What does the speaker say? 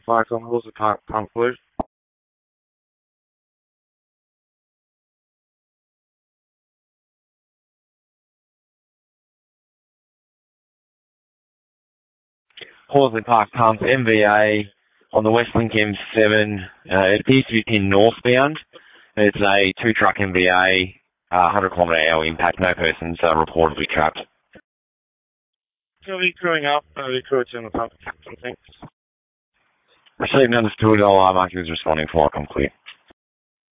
Flights on Horsley Park, pump fluid. Horsley Park pump, MVA on the Westlink M7. It appears to be pinned northbound. It's a 2-truck MVA, 100 km/h impact. No persons reportedly trapped. Will be crewing up. Will be crewed in the pump. Thanks. Received and understood. All our markings responding for. I'm clear.